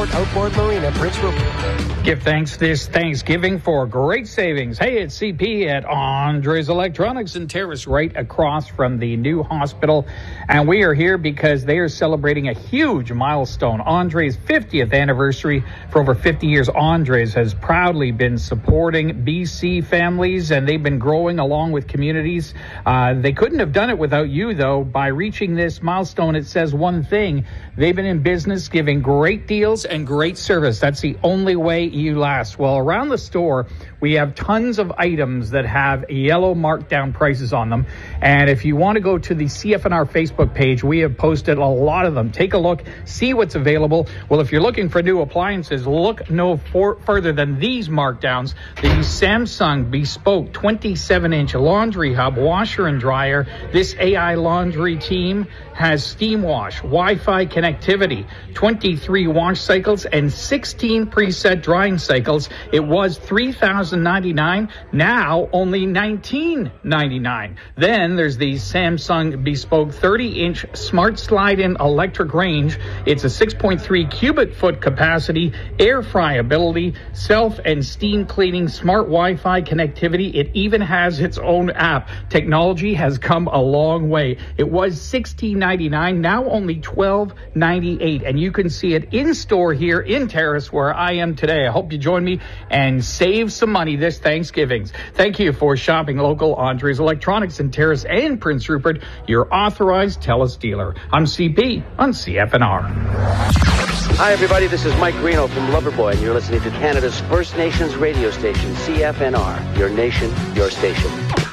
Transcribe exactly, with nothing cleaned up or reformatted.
Resort Outboard Marina, Prince Rupert. Give thanks this Thanksgiving for great savings. Hey, it's C P at Andres Electronics in Terrace, right across from the new hospital. And we are here because they are celebrating a huge milestone, Andres' fiftieth anniversary. For over fifty years, Andres has proudly been supporting B C families, and they've been growing along with communities. Uh, they couldn't have done it without you, though. By reaching this milestone, it says one thing. They've been in business giving great deals and great service. That's the only way you last. Well, around the store, we have tons of items that have yellow marked down prices on them. And if you want to go to the C F N R Facebook page, we have posted a lot of them. Take a look, see what's available. Well, if you're looking for new appliances, look no for, further than these markdowns. The Samsung Bespoke twenty-seven inch laundry hub, washer and dryer. This A I laundry team has steam wash, Wi-Fi connectivity, twenty-three wash cycles, and sixteen preset drying cycles. It was three thousand ninety-nine dollars, now only nineteen ninety-nine. Then there's the Samsung Bespoke thirty inch smart slide-in electric range. It's a six point three cubic foot capacity, air fry ability, self and steam cleaning, smart Wi-Fi connectivity. It even has its own app. Technology has come a long way. It was sixteen ninety-nine, now only twelve ninety-eight, and you can see it in store here in Terrace where I am today. I hope you join me and save some money this Thanksgiving. Thank you for shopping local. Andres Electronics in Terrace and Prince Rupert, your authorized TELUS dealer. I'm C P on C F N R. Hi, everybody. This is Mike Greeno from Loverboy, and you're listening to Canada's First Nations radio station, C F N R. Your nation, your station.